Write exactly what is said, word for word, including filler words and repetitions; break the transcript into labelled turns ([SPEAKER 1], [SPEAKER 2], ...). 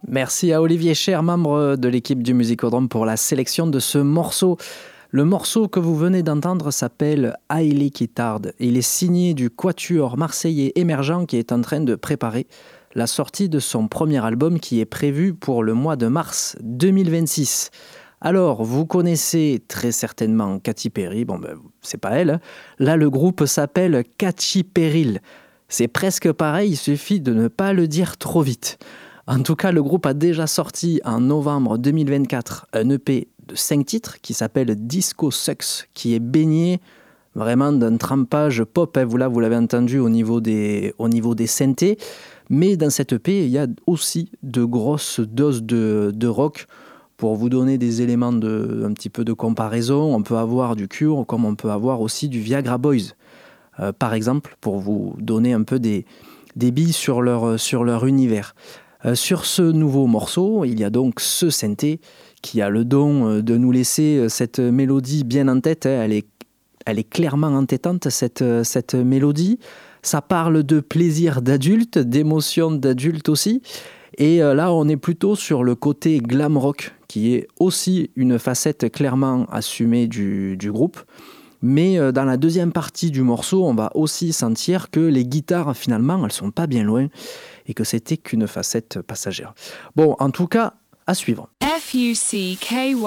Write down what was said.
[SPEAKER 1] Merci à Olivier Cher, membre de l'équipe du Musicodrome, pour la sélection de ce morceau. Le morceau que vous venez d'entendre s'appelle Haile Guitard. Il est signé du quatuor marseillais émergent qui est en train de préparer la sortie de son premier album qui est prévu pour le mois de mars deux mille vingt-six. Alors, vous connaissez très certainement Katy Perry. Bon, ben, c'est pas elle. Là, le groupe s'appelle Katy Perry. C'est presque pareil, il suffit de ne pas le dire trop vite. En tout cas, le groupe a déjà sorti en novembre deux mille vingt-quatre un E P de cinq titres qui s'appelle Disco Sucks, qui est baigné vraiment d'un trempage pop. Hein. Vous, là, vous l'avez entendu au niveau des, au niveau des synthés. Mais dans cet E P, il y a aussi de grosses doses de, de rock. Pour vous donner des éléments de, un petit peu de comparaison, on peut avoir du Cure comme on peut avoir aussi du Viagra Boys. Euh, par exemple, pour vous donner un peu des, des billes sur leur, sur leur univers. Euh, sur ce nouveau morceau, il y a donc ce synthé qui a le don de nous laisser cette mélodie bien en tête. Elle est, elle est clairement entêtante, cette, cette mélodie. Ça parle de plaisir d'adulte, d'émotion d'adulte aussi. Et là, on est plutôt sur le côté glam rock, qui est aussi une facette clairement assumée du, du groupe. Mais dans la deuxième partie du morceau, on va aussi sentir que les guitares, finalement, elles sont pas bien loin et que c'était qu'une facette passagère. Bon, en tout cas, à suivre.
[SPEAKER 2] F U C K Y